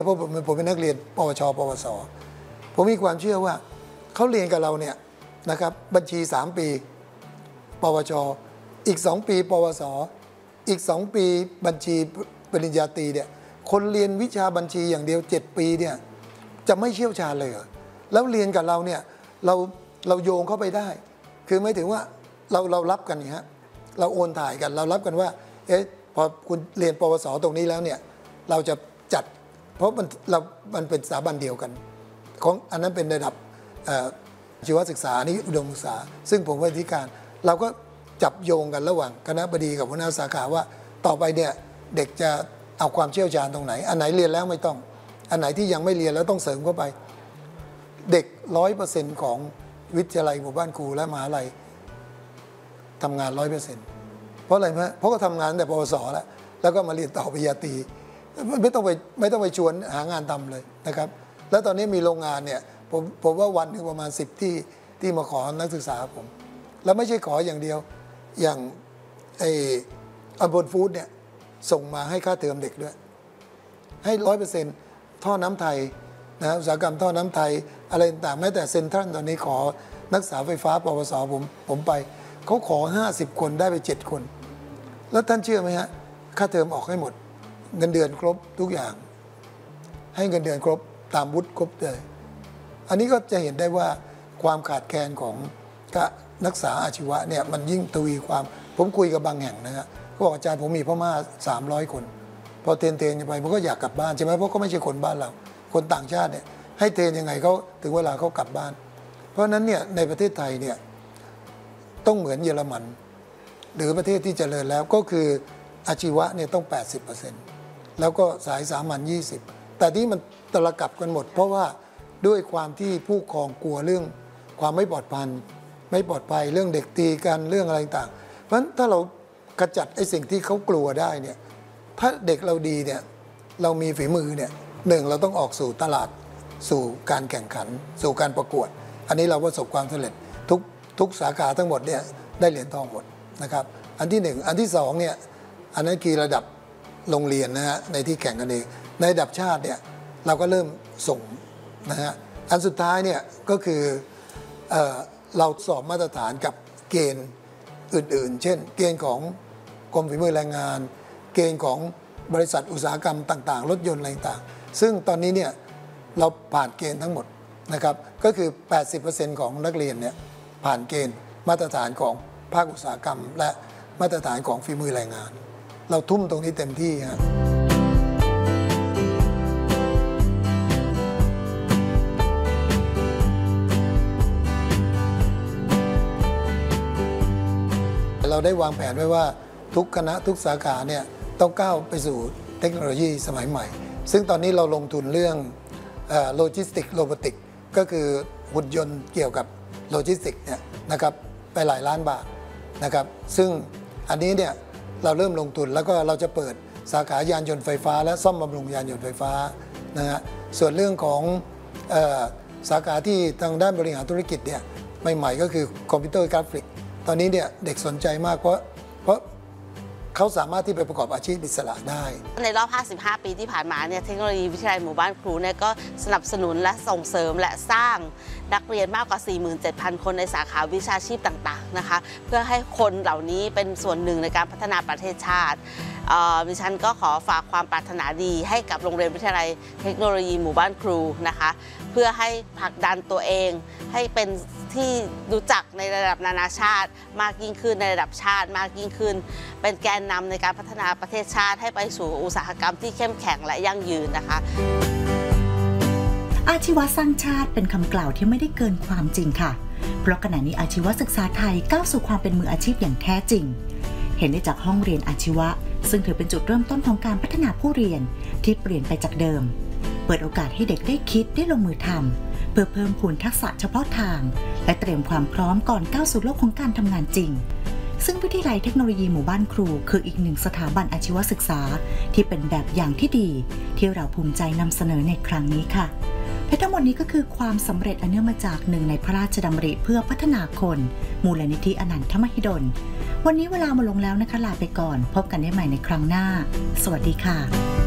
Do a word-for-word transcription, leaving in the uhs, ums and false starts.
เพราะผมผมเป็นนักเรียนปวช ปวส ผมมีความเชื่อว่าเขาเรียนกับเราเนี่ยนะครับบัญชีสามปีปวชอีกสองปีปวสอีกสองปีบัญชีปริญญาตรีเนี่ยคนเรียนวิชาบัญชีอย่างเดียวเจ็ดปีเนี่ยจะไม่เชี่ยวชาญเลยเหรอแล้วเรียนกับเราเนี่ยเราเราโยงเข้าไปได้คือไม่ถึงว่าเราเรารับกันอย่างนี้เราโอนถ่ายกันเรารับกันว่าเอ๊ะพอคุณเรียนปวสตรงนี้แล้วเนี่ยเราจะจัดเพราะมันเรามันเป็นสถาบันเดียวกันของอันนั้นเป็นระดับชีวศึกษานี่อุดมศึกษาซึ่งผมเป็นที่การเราก็จับโยงกันระหว่างคณะบดีกับหัวหน้าสาขาว่าต่อไปเนี่ยเด็กจะเอาความเชี่ยวชาญตรงไหนอันไหนเรียนแล้วไม่ต้องอันไหนที่ยังไม่เรียนแล้วต้องเสริมเข้าไปเด็กร้อยเปอร์เซ็นต์ของวิทยาลัยหมู่บ้านครูและมหาลัยทำงานร้อยเปอร์เซ็นต์เพราะอะไรไหมเพราะก็ทำงานแต่ปวสแล้วแล้วก็มาเรียนต่อปริญญาตรีไม่ต้องไปไม่ต้องไปชวนหางานทำเลยนะครับแล้วตอนนี้มีโรงงานเนี่ยผมผมว่าวันนึงประมาณสิบที่ที่มาขอนักศึกษาผมแล้วไม่ใช่ขออย่างเดียวอย่างไอ้อัลบอนฟู้ดเนี่ยส่งมาให้ค่าเทอมเด็กด้วยให้ร้อยเปอร์เซ็นต์ท่อน้ำไทยนะอุตสาหกรรมท่อน้ำไทยอะไรต่างแม้แต่เซ็นทรัลตอนนี้ขอนักศึกษาไฟฟ้าปวสผมผมไปเขาขอห้าสิบคนได้ไปเจ็ดคนแล้วท่านเชื่อไหมฮะค่าเทอมออกให้หมดเงินเดือนครบทุกอย่างให้เงินเดือนครบตามวุฒิครบเลยอันนี้ก็จะเห็นได้ว่าความขาดแคลนของนักศึกษาอาชีวะเนี่ยมันยิ่งทวีความผมคุยกับบางแห่งนะฮะเขาบอกอาจารย์ผมมีพ่อมาสามร้อยคนพอเทรนเทรนไปมันก็อยากกลับบ้านใช่ไหมเพราะก็ไม่ใช่คนบ้านเราคนต่างชาติเนี่ยให้เทรนยังไงเขาถึงเวลาเขากลับบ้านเพราะฉะนั้นเนี่ยในประเทศไทยเนี่ยต้องเหมือนเยอรมันหรือประเทศที่เจริญแล้วก็คืออาชีวะเนี่ยต้อง แปดสิบเปอร์เซ็นต์ แล้วก็สายสามัญยี่สิบแต่ที่มันตะกลับกันหมดเพราะว่าด้วยความที่ผู้ปกครองกลัวเรื่องความไม่ปลอดภัยไม่ปลอดภัยเรื่องเด็กตีกันเรื่องอะไรต่างเพราะฉะนั้นถ้าเรากระจัดไอ้สิ่งที่เขากลัวได้เนี่ยถ้าเด็กเราดีเนี่ยเรามีฝีมือเนี่ยหนึ่งเราต้องออกสู่ตลาดสู่การแข่งขันสู่การประกวดอันนี้เราประสบความสำเร็จทุกทุกสาขาทั้งหมดเนี่ยได้เหรียญทองหมดนะครับอันที่หนึ่งอันที่สองเนี่ยอันนั้นคือระดับโรงเรียนนะฮะในที่แข่งกันเองในระดับชาติเนี่ยเราก็เริ่มส่งนะฮะอันสุดท้ายเนี่ยก็คือเอ่อเราสอบมาตรฐานกับเกณฑ์อื่นๆเช่นเกณฑ์ของกรมฝีมือแรงงานเกณฑ์ของบริษัทอุตสาหกรรมต่างๆรถยนต์อะไรต่างๆซึ่งตอนนี้เนี่ยเราผ่านเกณฑ์ทั้งหมดนะครับก็คือ แปดสิบเปอร์เซ็นต์ ของนักเรียนเนี่ยผ่านเกณฑ์มาตรฐานของภาคอุตสาหกรรมและมาตรฐานของฝีมือแรงงานเราทุ่มตรงนี้เต็มที่ฮะเราได้วางแผนไว้ว่าทุกคณะทุกสาขาเนี่ยต้องก้าวไปสู่เทคโนโลยีสมัยใหม่ซึ่งตอนนี้เราลงทุนเรื่องโลจิสติกโรบอติกก็คือหุ่นยนต์เกี่ยวกับโลจิสติกเนี่ยนะครับไปหลายล้านบาทนะครับซึ่งอันนี้เนี่ยเราเริ่มลงทุนแล้วก็เราจะเปิดสาขายานยนต์ไฟฟ้าและซ่อมบำรุงยานยนต์ไฟฟ้านะฮะส่วนเรื่องของเอ่อสาขาที่ทางด้านบริหารธุรกิจเนี่ยใหม่ๆก็คือคอมพิวเตอร์กราฟิกตอนนี้เนี่ยเด็กสนใจมากเพราะเพราะเขาสามารถที่ไปประกอบอาชีพอิสระได้ในรอบห้าสิบห้าปีที่ผ่านมาเนี่ยเทคโนโลยีวิทยาลัยหมู่บ้านครูเนี่ยก็สนับสนุนและส่งเสริมและสร้างนักเรียนมากกว่า สี่หมื่นเจ็ดพัน คนในสาขาวิชาชีพต่างๆนะคะเพื่อให้คนเหล่านี้เป็นส่วนหนึ่งในการพัฒนาประเทศชาติดิฉันก็ขอฝากความปรารถนาดีให้กับโรงเรียนวิทยาลัยเทคโนโลยีหมู่บ้านครูนะคะเพื่อให้ผลักดันตัวเองให้เป็นที่รู้จักในระดับนานาชาติมากยิ่งขึ้นในระดับชาติมากยิ่งขึ้นเป็นแกนนำในการพัฒนาประเทศชาติให้ไปสู่อุตสาหกรรมที่เข้มแข็งและยั่งยืนนะคะอาชีวะสร้างชาติเป็นคำกล่าวที่ไม่ได้เกินความจริงค่ะเพราะขณะนี้อาชีวศึกษาไทยก้าวสู่ความเป็นมืออาชีพอย่างแท้จริงเห็นได้จากห้องเรียนอาชีวะซึ่งถือเป็นจุดเริ่มต้นของการพัฒนาผู้เรียนที่เปลี่ยนไปจากเดิมเปิดโอกาสให้เด็กได้คิดได้ลงมือทำเพื่อเพิ่มพูนทักษะเฉพาะทางและเตรียมความพร้อมก่อนก้าวสู่โลกของการทำงานจริงซึ่งวิทยาลัยเทคโนโลยีหมู่บ้านครูคืออีกหนึ่งสถาบันอาชีวศึกษาที่เป็นแบบอย่างที่ดีที่เราภูมิใจนำเสนอในครั้งนี้ค่ะและทั้งหมดนี้ก็คือความสำเร็จอันเนื่องมาจากหนึ่งในพระราชดำริเพื่อพัฒนาคนมูลนิธิอนันทมหิดลวันนี้เวลาหมดลงแล้วนะคะลาไปก่อนพบกันได้ใหม่ในครั้งหน้าสวัสดีค่ะ